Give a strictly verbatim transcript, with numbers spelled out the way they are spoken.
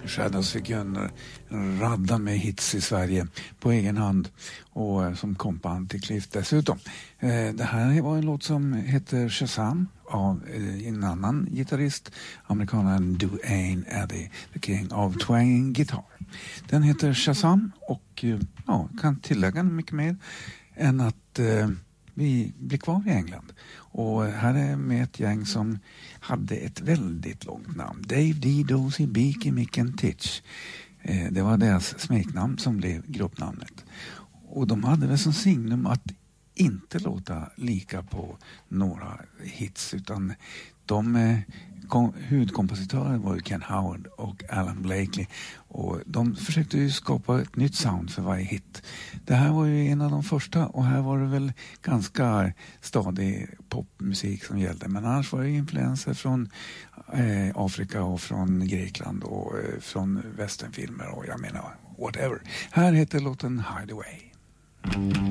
Shadows fick ju en, en radda med hits i Sverige på egen hand och eh, som kompan till Cliff dessutom. Eh, det här var en låt som heter Shazam av eh, en annan gitarrist, amerikanen Duane Eddy, the king of twanging guitar. Den heter Shazam och eh, ja, kan tillägga mycket mer än att eh, vi blir kvar i England. Och här är med ett gäng som hade ett väldigt långt namn. Dave D. Dozy, Beaky, Mick and Titch. Eh, det var deras smeknamn som blev gruppnamnet. Och de hade väl som signum att inte låta lika på några hits, utan de eh, kom, huvudkompositörer var ju Ken Howard och Alan Blakely, och de försökte ju skapa ett nytt sound för varje hit. Det här var ju en av de första, och här var det väl ganska stadig popmusik som gällde, men annars var det influenser från eh, Afrika och från Grekland och eh, från westernfilmer och jag menar whatever. Här heter låten Hideaway.